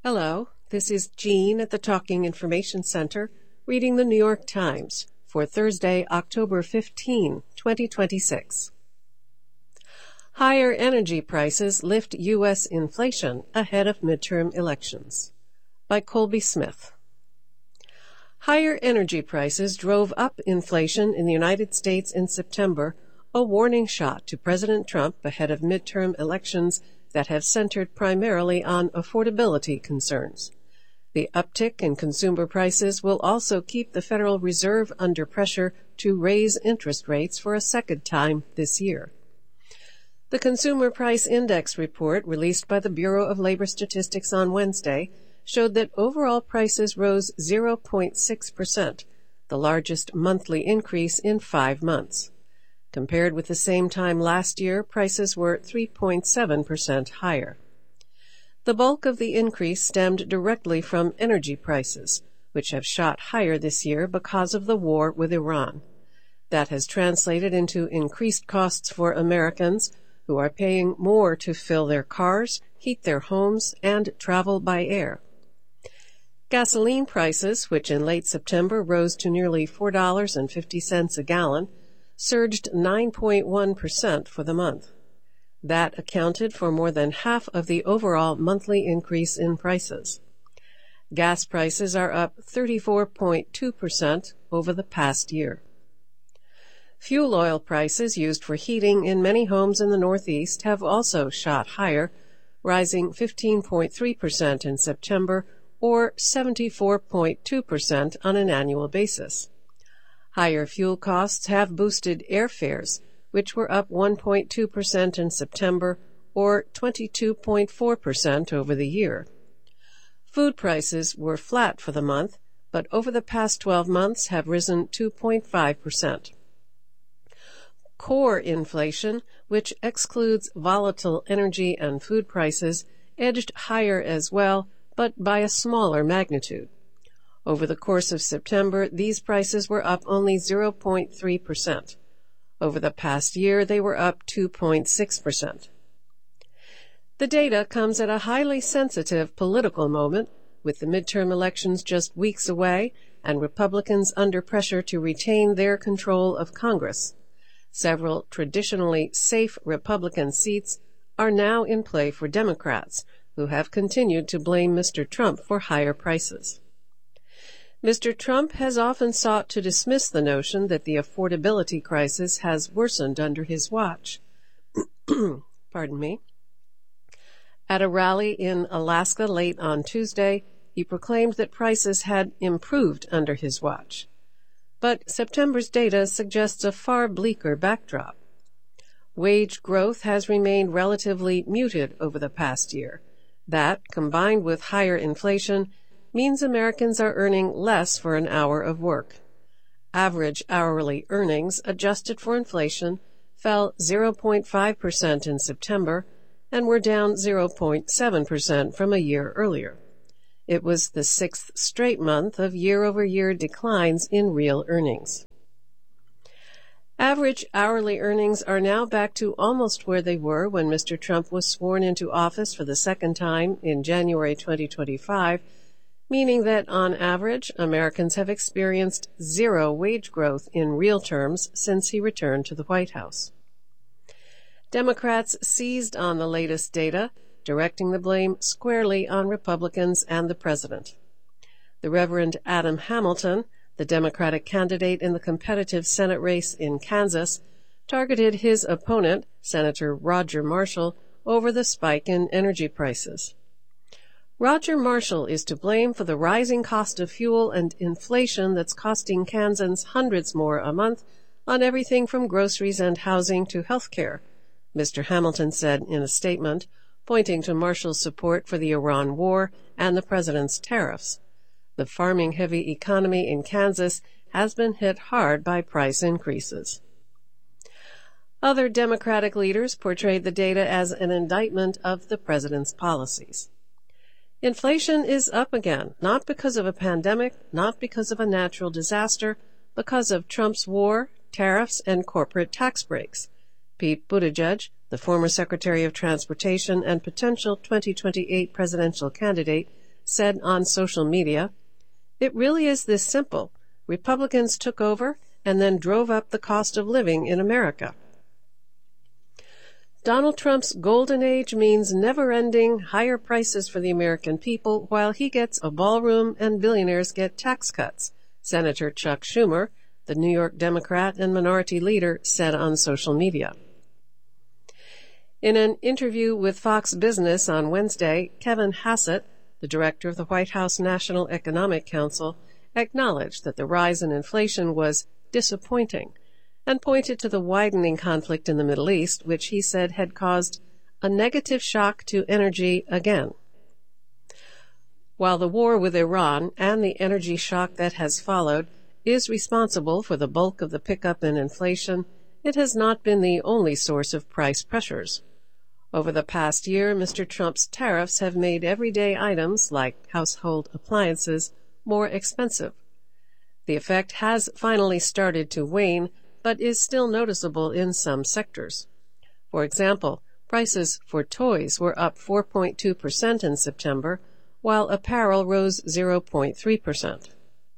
Hello, this is Jean at the Talking Information Center, reading the New York Times for Thursday, October 15, 2026. Higher energy prices lift U.S. inflation ahead of midterm elections. By Colby Smith. Higher energy prices drove up inflation in the United States in September, a warning shot to President Trump ahead of midterm elections that have centered primarily on affordability concerns. The uptick in consumer prices will also keep the Federal Reserve under pressure to raise interest rates for a second time this year. The Consumer Price Index report released by the Bureau of Labor Statistics on Wednesday showed that overall prices rose 0.6%, the largest monthly increase in 5 months. Compared with the same time last year, prices were 3.7% higher. The bulk of the increase stemmed directly from energy prices, which have shot higher this year because of the war with Iran. That has translated into increased costs for Americans who are paying more to fill their cars, heat their homes, and travel by air. Gasoline prices, which in late September rose to nearly $4.50 a gallon, surged 9.1% for the month. That accounted for more than half of the overall monthly increase in prices. Gas prices are up 34.2% over the past year. Fuel oil prices used for heating in many homes in the Northeast have also shot higher, rising 15.3% in September or 74.2% on an annual basis. Higher fuel costs have boosted airfares, which were up 1.2% in September or 22.4% over the year. Food prices were flat for the month, but over the past 12 months have risen 2.5%. Core inflation, which excludes volatile energy and food prices, edged higher as well, but by a smaller magnitude. Over the course of September, these prices were up only 0.3%. Over the past year, they were up 2.6%. The data comes at a highly sensitive political moment, with the midterm elections just weeks away and Republicans under pressure to retain their control of Congress. Several traditionally safe Republican seats are now in play for Democrats, who have continued to blame Mr. Trump for higher prices. Mr. Trump has often sought to dismiss the notion that the affordability crisis has worsened under his watch. Pardon me. At a rally in Alaska late on Tuesday, he proclaimed that prices had improved under his watch. But September's data suggests a far bleaker backdrop. Wage growth has remained relatively muted over the past year. That, combined with higher inflation, means Americans are earning less for an hour of work. Average hourly earnings, adjusted for inflation, fell 0.5% in September and were down 0.7% from a year earlier. It was the 6th straight month of year-over-year declines in real earnings. Average hourly earnings are now back to almost where they were when Mr. Trump was sworn into office for the second time in January 2025, meaning that, on average, Americans have experienced zero wage growth in real terms since he returned to the White House. Democrats seized on the latest data, directing the blame squarely on Republicans and the president. The Reverend Adam Hamilton, the Democratic candidate in the competitive Senate race in Kansas, targeted his opponent, Senator Roger Marshall, over the spike in energy prices. Roger Marshall is to blame for the rising cost of fuel and inflation that's costing Kansans hundreds more a month on everything from groceries and housing to health care, Mr. Hamilton said in a statement, pointing to Marshall's support for the Iran war and the president's tariffs. The farming-heavy economy in Kansas has been hit hard by price increases. Other Democratic leaders portrayed the data as an indictment of the president's policies. Inflation is up again, not because of a pandemic, not because of a natural disaster, because of Trump's war, tariffs, and corporate tax breaks. Pete Buttigieg, the former Secretary of Transportation and potential 2028 presidential candidate, said on social media, "It really is this simple. Republicans took over and then drove up the cost of living in America." Donald Trump's golden age means never-ending higher prices for the American people while he gets a ballroom and billionaires get tax cuts, Senator Chuck Schumer, the New York Democrat and minority leader, said on social media. In an interview with Fox Business on Wednesday, Kevin Hassett, the director of the White House National Economic Council, acknowledged that the rise in inflation was disappointing and pointed to the widening conflict in the Middle East, which he said had caused a negative shock to energy again. While the war with Iran and the energy shock that has followed is responsible for the bulk of the pickup in inflation, it has not been the only source of price pressures. Over the past year, Mr. Trump's tariffs have made everyday items, like household appliances, more expensive. The effect has finally started to wane, but is still noticeable in some sectors. For example, prices for toys were up 4.2% in September, while apparel rose 0.3%.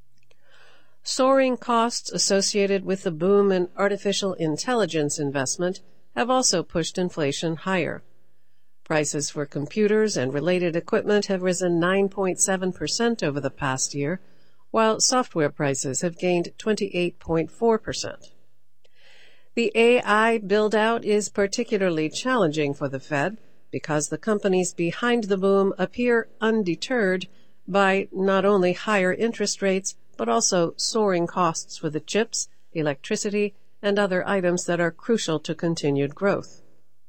Soaring costs associated with the boom in artificial intelligence investment have also pushed inflation higher. Prices for computers and related equipment have risen 9.7% over the past year, while software prices have gained 28.4%. The AI build-out is particularly challenging for the Fed because the companies behind the boom appear undeterred by not only higher interest rates, but also soaring costs for the chips, electricity, and other items that are crucial to continued growth.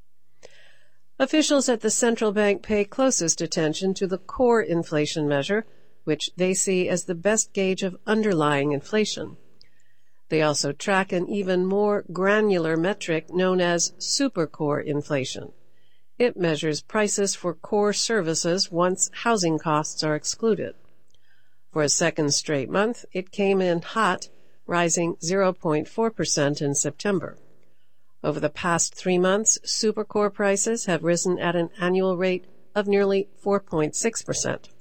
Officials at the central bank pay closest attention to the core inflation measure, which they see as the best gauge of underlying inflation. They also track an even more granular metric known as supercore inflation. It measures prices for core services once housing costs are excluded. For a second straight month, it came in hot, rising 0.4% in September. Over the past 3 months, supercore prices have risen at an annual rate of nearly 4.6%.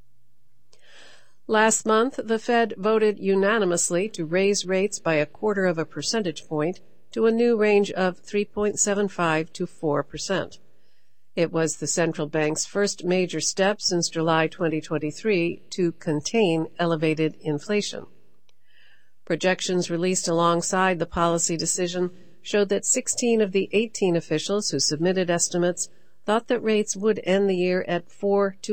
Last month, the Fed voted unanimously to raise rates by 1/4 of a percentage point to a new range of 3.75 to 4%. It was the central bank's first major step since July 2023 to contain elevated inflation. Projections released alongside the policy decision showed that 16 of the 18 officials who submitted estimates thought that rates would end the year at 4 to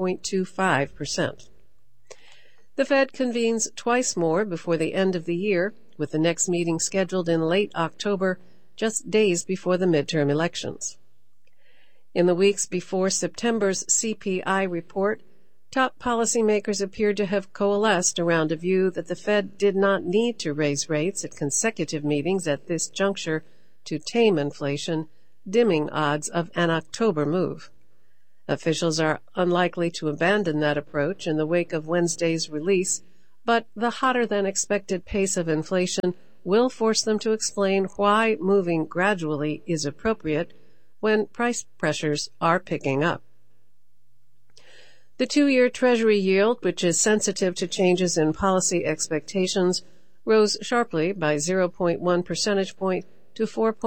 4.25%. The Fed convenes twice more before the end of the year, with the next meeting scheduled in late October, just days before the midterm elections. In the weeks before September's CPI report, top policymakers appeared to have coalesced around a view that the Fed did not need to raise rates at consecutive meetings at this juncture to tame inflation, dimming odds of an October move. Officials are unlikely to abandon that approach in the wake of Wednesday's release, but the hotter-than-expected pace of inflation will force them to explain why moving gradually is appropriate when price pressures are picking up. The 2-year Treasury yield, which is sensitive to changes in policy expectations, rose sharply by 0.1 percentage point to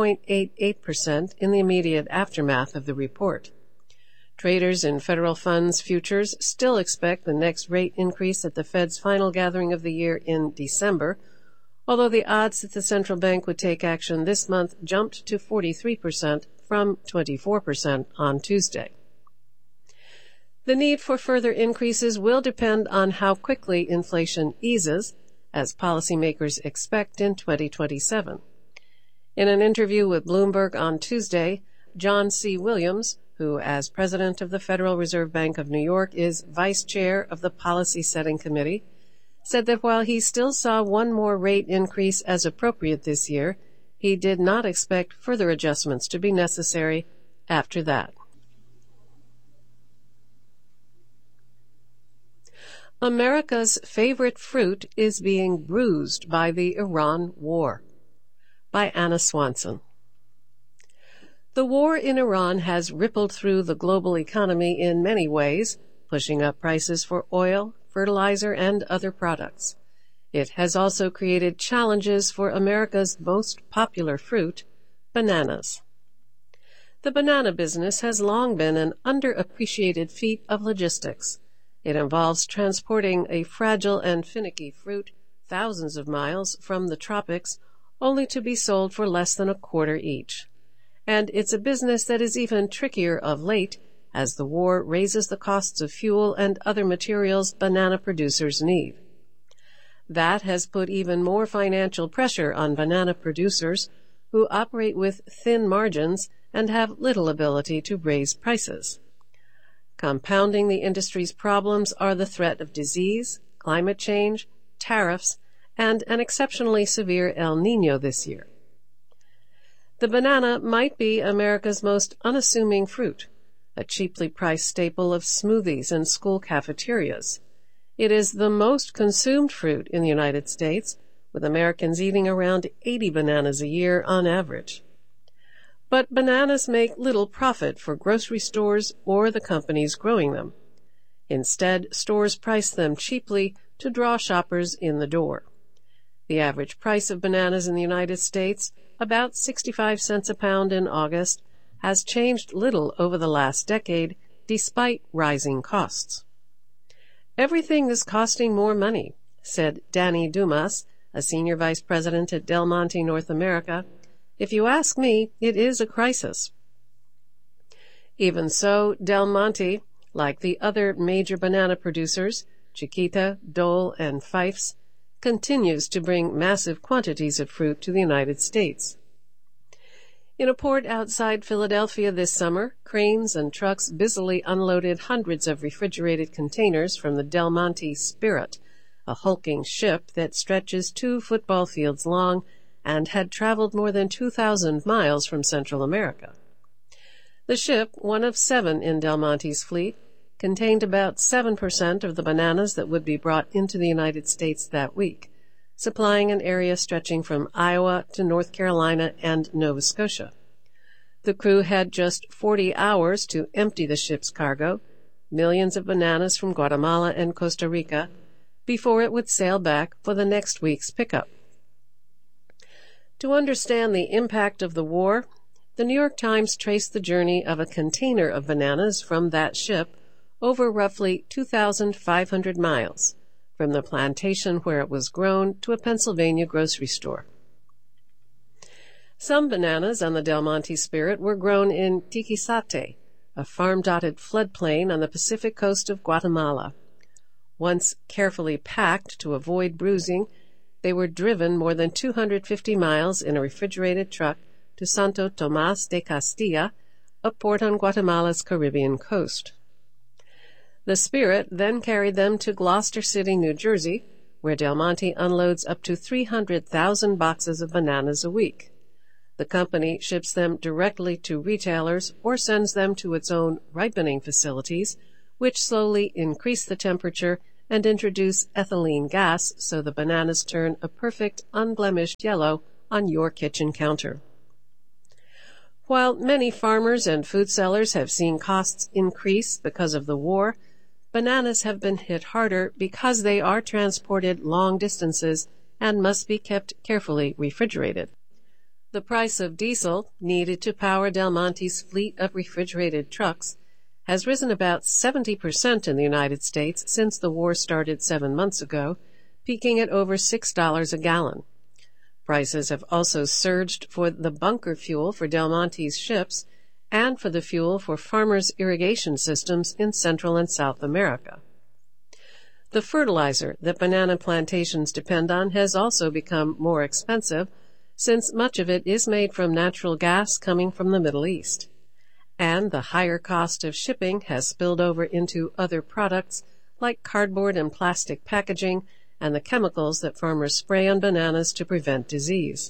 4.88% in the immediate aftermath of the report. Traders in federal funds futures still expect the next rate increase at the Fed's final gathering of the year in December, although the odds that the central bank would take action this month jumped to 43% from 24% on Tuesday. The need for further increases will depend on how quickly inflation eases, as policymakers expect in 2027. In an interview with Bloomberg on Tuesday, John C. Williams, who, as president of the Federal Reserve Bank of New York, is vice chair of the Policy Setting Committee, said that while he still saw one more rate increase as appropriate this year, he did not expect further adjustments to be necessary after that. America's favorite fruit is being bruised by the Iran war. By Anna Swanson. The war in Iran has rippled through the global economy in many ways, pushing up prices for oil, fertilizer, and other products. It has also created challenges for America's most popular fruit, bananas. The banana business has long been an underappreciated feat of logistics. It involves transporting a fragile and finicky fruit thousands of miles from the tropics, only to be sold for less than a quarter each. And it's a business that is even trickier of late, as the war raises the costs of fuel and other materials banana producers need. That has put even more financial pressure on banana producers, who operate with thin margins and have little ability to raise prices. Compounding the industry's problems are the threat of disease, climate change, tariffs, and an exceptionally severe El Niño this year. The banana might be America's most unassuming fruit, a cheaply priced staple of smoothies and school cafeterias. It is the most consumed fruit in the United States, with Americans eating around 80 bananas a year on average. But bananas make little profit for grocery stores or the companies growing them. Instead, stores price them cheaply to draw shoppers in the door. The average price of bananas in the United States, about 65 cents a pound in August, has changed little over the last decade, despite rising costs. Everything is costing more money, said Danny Dumas, a senior vice president at Del Monte North America. If you ask me, it is a crisis. Even so, Del Monte, like the other major banana producers, Chiquita, Dole, and Fifes, continues to bring massive quantities of fruit to the United States. In a port outside Philadelphia this summer, cranes and trucks busily unloaded hundreds of refrigerated containers from the Del Monte Spirit, a hulking ship that stretches 2 football fields long and had traveled more than 2,000 miles from Central America. The ship, one of 7 in Del Monte's fleet, contained about 7% of the bananas that would be brought into the United States that week, supplying an area stretching from Iowa to North Carolina and Nova Scotia. The crew had just 40 hours to empty the ship's cargo, millions of bananas from Guatemala and Costa Rica, before it would sail back for the next week's pickup. To understand the impact of the war, the New York Times traced the journey of a container of bananas from that ship over roughly 2,500 miles, from the plantation where it was grown to a Pennsylvania grocery store. Some bananas on the Del Monte Spirit were grown in Tiquisate, a farm-dotted floodplain on the Pacific coast of Guatemala. Once carefully packed to avoid bruising, they were driven more than 250 miles in a refrigerated truck to Santo Tomas de Castilla, a port on Guatemala's Caribbean coast. The Spirit then carried them to Gloucester City, New Jersey, where Del Monte unloads up to 300,000 boxes of bananas a week. The company ships them directly to retailers or sends them to its own ripening facilities, which slowly increase the temperature and introduce ethylene gas so the bananas turn a perfect, unblemished yellow on your kitchen counter. While many farmers and food sellers have seen costs increase because of the war, bananas have been hit harder because they are transported long distances and must be kept carefully refrigerated. The price of diesel needed to power Del Monte's fleet of refrigerated trucks has risen about 70% in the United States since the war started 7 months ago, peaking at over $6 a gallon. Prices have also surged for the bunker fuel for Del Monte's ships and for the fuel for farmers' irrigation systems in Central and South America. The fertilizer that banana plantations depend on has also become more expensive, since much of it is made from natural gas coming from the Middle East. And the higher cost of shipping has spilled over into other products like cardboard and plastic packaging and the chemicals that farmers spray on bananas to prevent disease.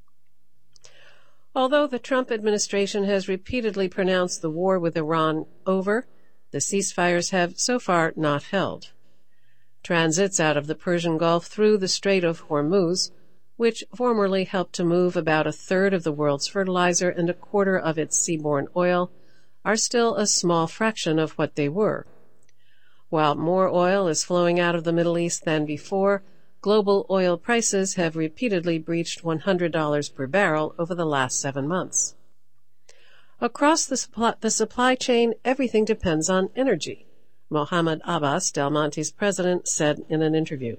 Although the Trump administration has repeatedly pronounced the war with Iran over, the ceasefires have so far not held. Transits out of the Persian Gulf through the Strait of Hormuz, which formerly helped to move about a third of the world's fertilizer and a quarter of its seaborne oil, are still a small fraction of what they were. While more oil is flowing out of the Middle East than before, global oil prices have repeatedly breached $100 per barrel over the last 7 months. Across the supply chain, everything depends on energy, Mohammed Abbas, Del Monte's president, said in an interview.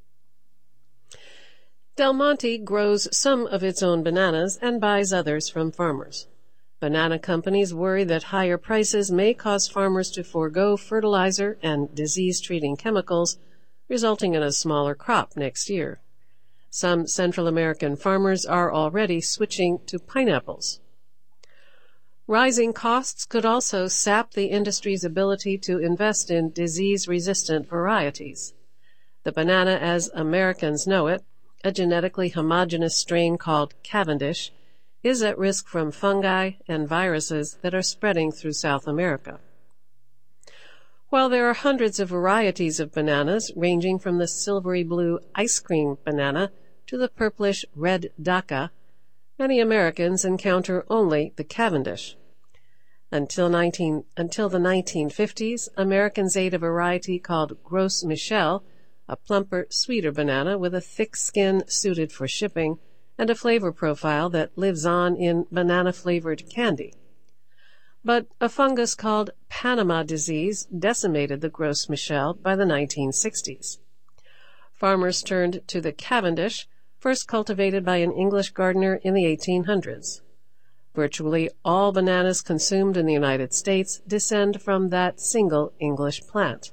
Del Monte grows some of its own bananas and buys others from farmers. Banana companies worry that higher prices may cause farmers to forego fertilizer and disease-treating chemicals, resulting in a smaller crop next year. Some Central American farmers are already switching to pineapples. Rising costs could also sap the industry's ability to invest in disease-resistant varieties. The banana as Americans know it, a genetically homogeneous strain called Cavendish, is at risk from fungi and viruses that are spreading through South America. While there are hundreds of varieties of bananas, ranging from the silvery blue ice cream banana to the purplish red Dhaka, many Americans encounter only the Cavendish. Until the 1950s, Americans ate a variety called Gros Michel, a plumper, sweeter banana with a thick skin suited for shipping and a flavor profile that lives on in banana-flavored candy. But a fungus called Panama disease decimated the Gros Michel by the 1960s. Farmers turned to the Cavendish, first cultivated by an English gardener in the 1800s. Virtually all bananas consumed in the United States descend from that single English plant.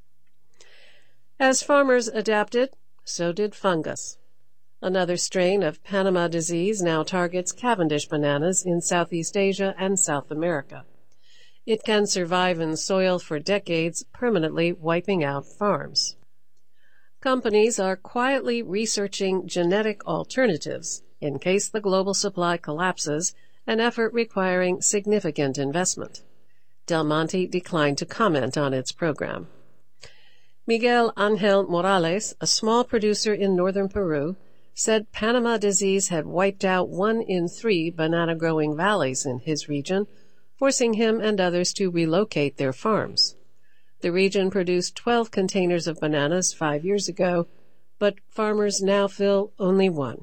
As farmers adapted, so did fungus. Another strain of Panama disease now targets Cavendish bananas in Southeast Asia and South America. It can survive in soil for decades, permanently wiping out farms. Companies are quietly researching genetic alternatives in case the global supply collapses, an effort requiring significant investment. Del Monte declined to comment on its program. Miguel Angel Morales, a small producer in northern Peru, said Panama disease had wiped out 1 in 3 banana-growing valleys in his region, forcing him and others to relocate their farms. The region produced 12 containers of bananas 5 years ago, but farmers now fill only 1.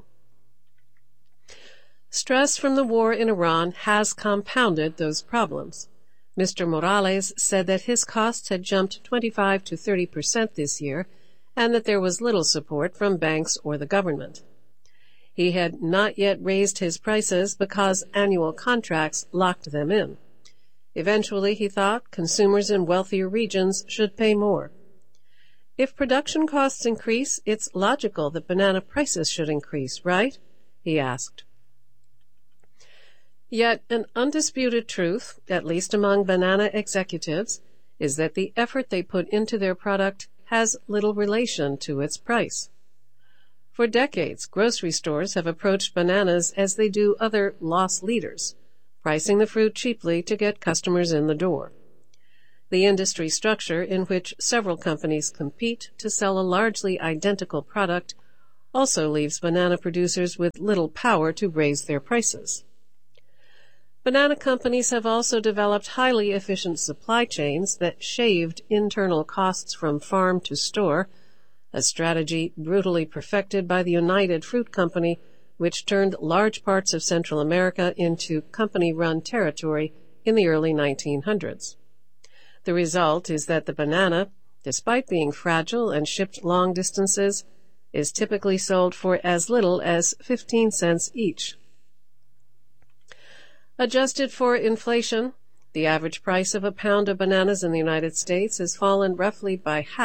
Stress from the war in Iran has compounded those problems. Mr. Morales said that his costs had jumped 25 to 30% this year, and that there was little support from banks or the government. He had not yet raised his prices because annual contracts locked them in. Eventually, he thought, consumers in wealthier regions should pay more. If production costs increase, it's logical that banana prices should increase, right? He asked. Yet an undisputed truth, at least among banana executives, is that the effort they put into their product has little relation to its price. For decades, grocery stores have approached bananas as they do other loss leaders, pricing the fruit cheaply to get customers in the door. The industry structure in which several companies compete to sell a largely identical product also leaves banana producers with little power to raise their prices. Banana companies have also developed highly efficient supply chains that shaved internal costs from farm to store, a strategy brutally perfected by the United Fruit Company, which turned large parts of Central America into company-run territory in the early 1900s. The result is that the banana, despite being fragile and shipped long distances, is typically sold for as little as 15 cents each. Adjusted for inflation, the average price of a pound of bananas in the United States has fallen roughly by half